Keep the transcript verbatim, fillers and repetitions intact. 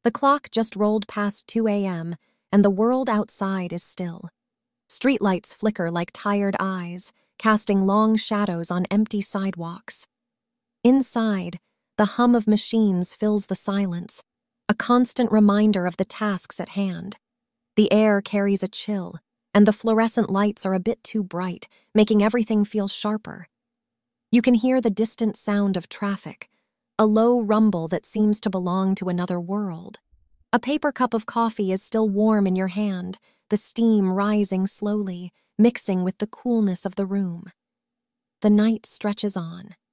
The clock just rolled past two a m, and the world outside is still. Streetlights flicker like tired eyes, casting long shadows on empty sidewalks. Inside, the hum of machines fills the silence, a constant reminder of the tasks at hand. The air carries a chill, and the fluorescent lights are a bit too bright, making everything feel sharper. You can hear the distant sound of traffic, a low rumble that seems to belong to another world. A paper cup of coffee is still warm in your hand, the steam rising slowly, mixing with the coolness of the room. The night stretches on,